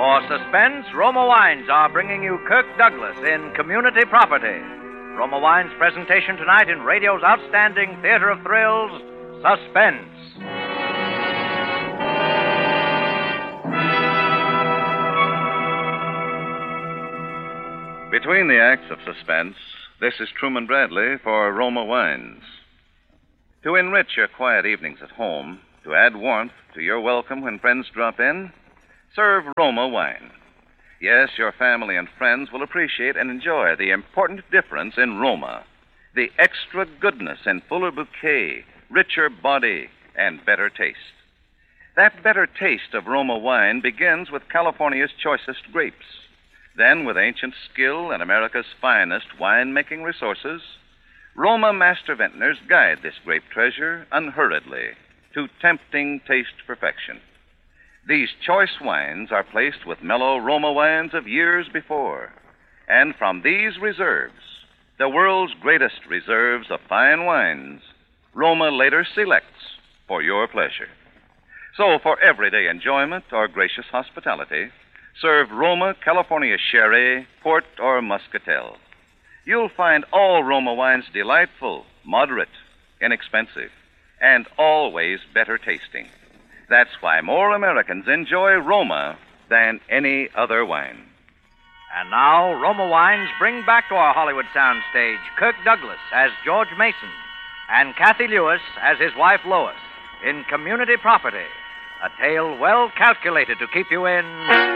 For suspense, Roma Wines are bringing you Kirk Douglas in Community Property. Roma Wines' presentation tonight in radio's outstanding theater of thrills, Suspense. Between the acts of suspense, this is Truman Bradley for Roma Wines. To enrich your quiet evenings at home, to add warmth to your welcome when friends drop in, serve Roma wine. Yes, your family and friends will appreciate and enjoy the important difference in Roma, the extra goodness and fuller bouquet, richer body, and better taste. That better taste of Roma wine begins with California's choicest grapes. Then, with ancient skill and America's finest wine-making resources, Roma master vintners guide this grape treasure unhurriedly to tempting taste perfection. These choice wines are placed with mellow Roma wines of years before. And from these reserves, the world's greatest reserves of fine wines, Roma later selects for your pleasure. So, for everyday enjoyment or gracious hospitality, serve Roma California Sherry, Port, or Muscatel. You'll find all Roma wines delightful, moderate, inexpensive, and always better tasting. That's why more Americans enjoy Roma than any other wine. And now, Roma Wines bring back to our Hollywood soundstage Kirk Douglas as George Mason and Kathy Lewis as his wife Lois in Community Property, a tale well calculated to keep you in